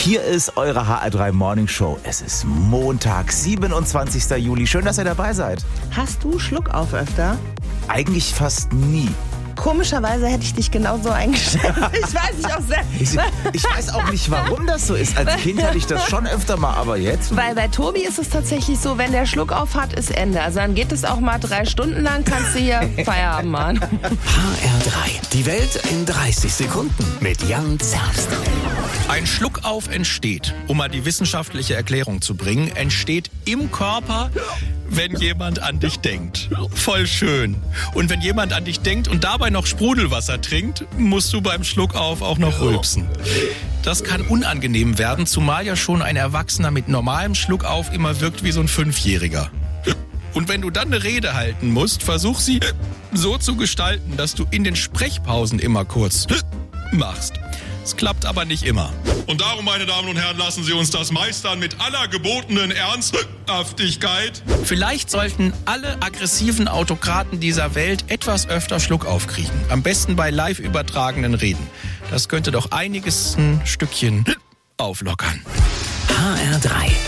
Hier ist eure HR3 Morning Show. Es ist Montag, 27. Juli. Schön, dass ihr dabei seid. Hast du Schluckauf öfter? Eigentlich fast nie. Komischerweise hätte ich dich genauso eingestellt. Ich weiß nicht, ob Ich weiß auch nicht, warum das so ist. Als Kind hatte ich das schon öfter mal, aber jetzt? Weil bei Tobi ist es tatsächlich so, wenn der Schluckauf hat, ist Ende. Also dann geht es auch mal 3 Stunden lang, kannst du hier Feierabend machen. HR3, die Welt in 30 Sekunden mit Jan Zerbst. Ein Schluckauf entsteht, um mal die wissenschaftliche Erklärung zu bringen, entsteht im Körper, wenn jemand an dich denkt. Voll schön. Und wenn jemand an dich denkt und dabei noch Sprudelwasser trinkt, musst du beim Schluckauf auch noch rülpsen. Das kann unangenehm werden, zumal ja schon ein Erwachsener mit normalem Schluckauf immer wirkt wie so ein 5-Jähriger. Und wenn du dann eine Rede halten musst, versuch sie so zu gestalten, dass du in den Sprechpausen immer kurz machst. Es klappt aber nicht immer. Und darum, meine Damen und Herren, lassen Sie uns das meistern mit aller gebotenen Ernsthaftigkeit. Vielleicht sollten alle aggressiven Autokraten dieser Welt etwas öfter Schluckauf kriegen. Am besten bei live übertragenen Reden. Das könnte doch einiges ein Stückchen auflockern. HR3.